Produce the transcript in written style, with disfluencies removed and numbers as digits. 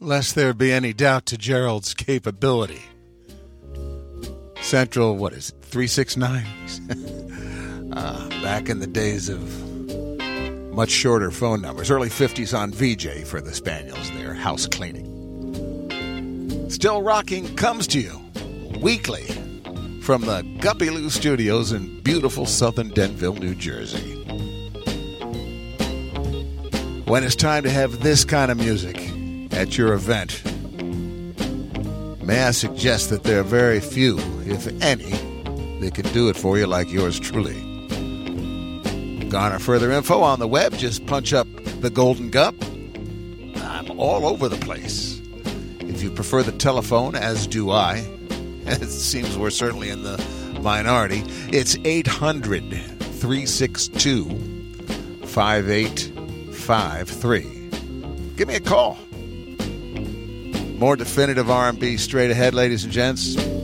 lest there be any doubt to Gerald's capability. Central, what is it, 369? Back in the days of much shorter phone numbers. Early 50s on VJ for the Spaniels there, house cleaning. Still Rocking comes to you weekly from the Guppy Lou Studios in beautiful southern Denville, New Jersey. When it's time to have this kind of music at your event, may I suggest that there are very few, if any, that can do it for you like yours truly. Garner further info on the web. Just punch up the Golden Gup. I'm all over the place. If you prefer the telephone, as do I, it seems we're certainly in the minority, it's 800-362-5853. Give me a call. More definitive R&B straight ahead, ladies and gents.